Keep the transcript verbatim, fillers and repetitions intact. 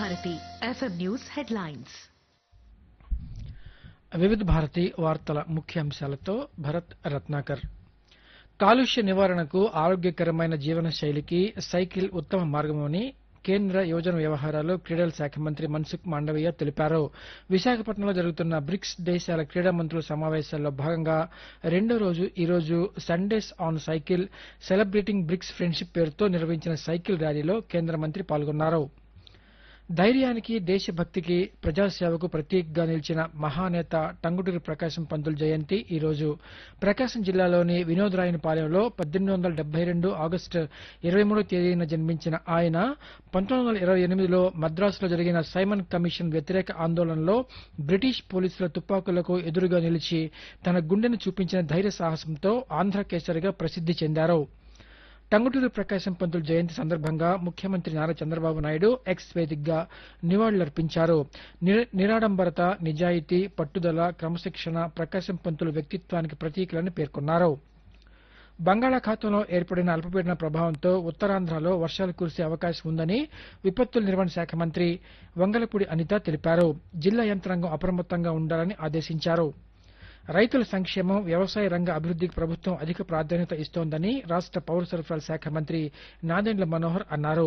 Bharati FM news headlines. వివిధ భారతి వార్తల ముఖ్యాంశాలతో భరత్ రత్నాకర్. కాలుష్య నివారణకు ఆరోగ్యకరమైన జీవన శైలికి సైకిల్ ఉత్తమ మార్గమని కేంద్ర యువజన వ్యవహారాలు క్రీడల శాఖ మంత్రి మన్సుఖ్ మాండవీయ తెలిపారు. విశాఖపట్నంలో జరుగుతున్న బ్రిక్స్ దేశాల క్రీడా మంత్రుల సమావేశాల్లో భాగంగా రెండో రోజు ఈ రోజు Sundays on cycle celebrating bricks friendship పేరుతో నిర్వహించిన సైకిల్ ర్యాలీలో కేంద్ర మంత్రి పాల్గొన్నారు. ధైర్యానికి, దేశభక్తికి, ప్రజాసేవకు ప్రతీకగా నిలిచిన మహానేత టంగుటూరి ప్రకాశం పంతులు జయంతి ఈ రోజు. ప్రకాశం జిల్లాలోని వినోదరాయనపాలెంలో పద్దెనిమిది వందల డెబ్బై రెండు ఆగస్టు ఇరవై మూడో తేదీన జన్మించిన ఆయన పంతొమ్మిది వందల ఇరవై ఎనిమిదిలో మద్రాసులో జరిగిన సైమన్ కమిషన్ వ్యతిరేక ఆందోళనలో బ్రిటిష్ పోలీసుల తుపాకులకు ఎదురుగా నిలిచి తన గుండెను చూపించిన ధైర్య సాహసంతో ఆంధ్రకేసరిగా ప్రసిద్ది చెందారు. టంగుటూరి ప్రకాశం పంతులు జయంతి సందర్భంగా ముఖ్యమంత్రి నారా చంద్రబాబు నాయుడు ఎక్స్ వేదికగా నివాళులర్పించారు. నిరాడంబరత, నిజాయితీ, పట్టుదల, క్రమశిక్షణ ప్రకాశం పంతులు వ్యక్తిత్వానికి ప్రతీకలని పేర్కొన్నారు. బంగాళాఖాతంలో ఏర్పడిన అల్పపీడన ప్రభావంతో ఉత్తరాంధ్రలో వర్షాలు కురిసే అవకాశం ఉందని విపత్తుల నిర్వహణ శాఖ మంత్రి వంగలపూడి అనిత తెలిపారు. జిల్లా యంత్రాంగం అప్రమత్తంగా ఉండాలని ఆదేశించారు. రైతుల సంక్షేమం, వ్యవసాయ రంగ అభివృద్దికి ప్రభుత్వం అధిక ప్రాధాన్యత ఇస్తోందని రాష్ట పౌర సరఫరాల శాఖ మంత్రి నాదెండ్ల మనోహర్ అన్నారు.